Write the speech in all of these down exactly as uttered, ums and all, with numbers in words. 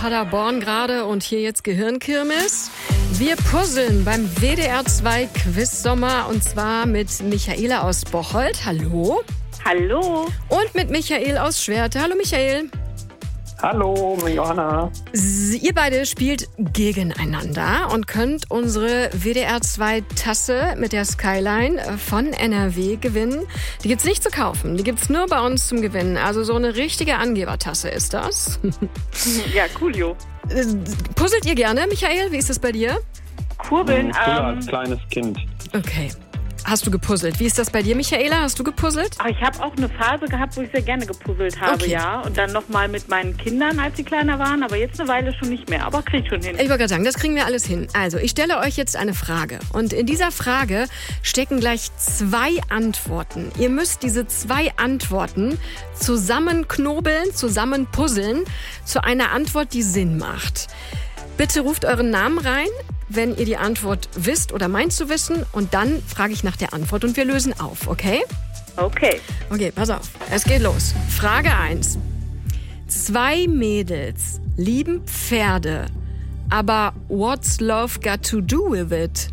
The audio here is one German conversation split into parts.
Paderborn gerade und hier jetzt Gehirnkirmes. Wir puzzeln beim W D R zwei Quiz-Sommer und zwar mit Michaela aus Bocholt. Hallo. Hallo. Und mit Michael aus Schwerte. Hallo Michael. Hallo, Johanna. Ihr beide spielt gegeneinander und könnt unsere W D R zwei Tasse mit der Skyline von N R W gewinnen. Die gibt's nicht zu kaufen, die gibt's nur bei uns zum Gewinnen. Also so eine richtige Angebertasse ist das. Ja, coolio. Puzzelt ihr gerne, Michael? Wie ist das bei dir? Kurbeln. Früher Ähm, als kleines Kind. Okay. Hast du gepuzzelt? Wie ist das bei dir, Michaela? Hast du gepuzzelt? ach, ich habe auch eine Phase gehabt, wo ich sehr gerne gepuzzelt habe, Okay. ja. Und dann nochmal mit meinen Kindern, als sie kleiner waren. Aber jetzt eine Weile schon nicht mehr. Aber krieg schon hin. Ich wollte gerade sagen, das kriegen wir alles hin. Also, ich stelle euch jetzt eine Frage. Und in dieser Frage stecken gleich zwei Antworten. Ihr müsst diese zwei Antworten zusammenknobeln, zusammen puzzeln zu einer Antwort, die Sinn macht. Bitte ruft euren Namen rein, wenn ihr die Antwort wisst oder meint zu wissen. Und dann frage ich nach der Antwort und wir lösen auf, okay? Okay. Okay, pass auf. Es geht los. Frage eins. Zwei Mädels lieben Pferde, aber what's love got to do with it?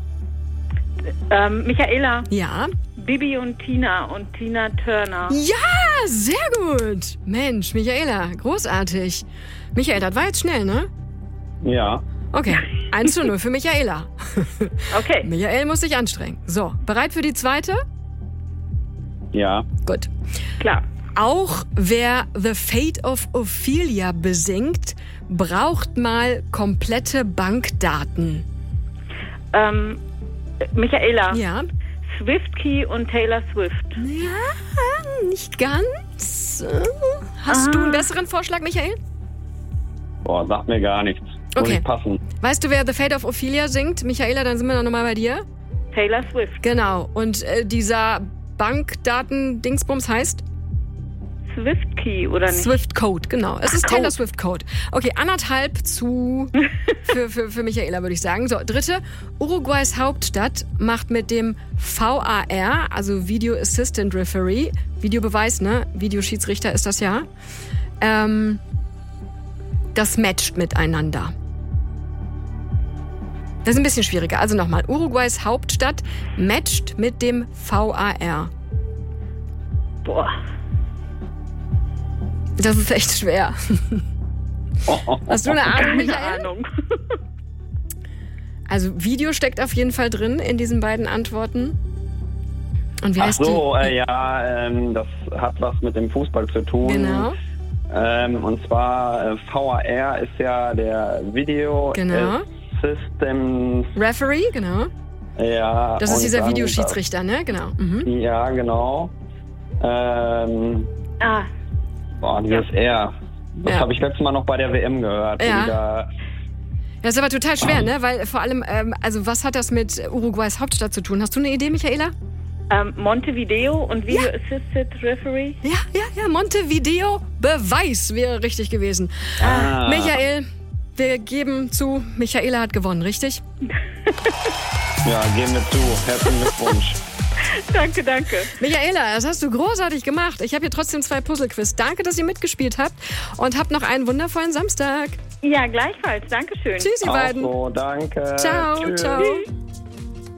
Ähm, Michaela, Ja? Bibi und Tina und Tina Turner. Ja, sehr gut. Mensch, Michaela, großartig. Michael, das war jetzt schnell, ne? Ja. Okay, eins zu null für Michaela. Okay. Michael muss sich anstrengen. So, bereit für die zweite? Ja. Gut. Klar. Auch wer The Fate of Ophelia besingt, braucht mal komplette Bankdaten. Ähm, Michaela. Ja? Swift-Key und Taylor Swift. Ja, nicht ganz. Hast Ah. du einen besseren Vorschlag, Michael? Boah, sagt mir gar nichts. Muss Okay. nicht passen. Weißt du, wer The Fate of Ophelia singt? Michaela, dann sind wir noch mal bei dir. Taylor Swift. Genau. Und äh, dieser Bankdaten-Dingsbums heißt? Swift-Key, oder nicht? Swift Code, genau. Es ist Ach, Taylor Code. Swift Code. Okay, anderthalb zu für, für, für Michaela, würde ich sagen. So, dritte. Uruguays Hauptstadt macht mit dem V A R, also Video Assistant Referee, Videobeweis, ne? Videoschiedsrichter ist das ja. Ähm, das matcht miteinander. Das ist ein bisschen schwieriger. Also nochmal. Uruguays Hauptstadt matcht mit dem V A R. Boah. Das ist echt schwer. Hast du eine Ahnung, Keine Michael? Ahnung. Also Video steckt auf jeden Fall drin in diesen beiden Antworten. Und wie Ach heißt so, äh, ja, ähm, das hat was mit dem Fußball zu tun. die? Genau. Ähm, und zwar äh, V A R ist ja der Video Genau. Systems. Referee, genau. Ja. Das ist und dieser dann Videoschiedsrichter, ne? Genau. Mhm. das- Ja, genau. Ähm, Ah, boah, dieses R. Das Ja. habe ich letztes Mal noch bei der W M gehört. Ja. wo die da- Das ist aber total schwer, ne? Weil vor allem, ähm, also was hat das mit Uruguays Hauptstadt zu tun? Hast du eine Idee, Michaela? ähm, Montevideo und Video Assisted Referee. Ja, ja, ja. Montevideo Beweis wäre richtig gewesen. Ah. Michael, wir geben zu, Michaela hat gewonnen, richtig? Ja, gehen wir zu. Herzlichen Glückwunsch. Danke, danke. Michaela, das hast du großartig gemacht. Ich habe hier trotzdem zwei Puzzlequiz. Danke, dass ihr mitgespielt habt und habt noch einen wundervollen Samstag. Ja, gleichfalls. Dankeschön. Tschüss, ihr Auch beiden. so, danke. Ciao, Tschüss. ciao. Tschüss.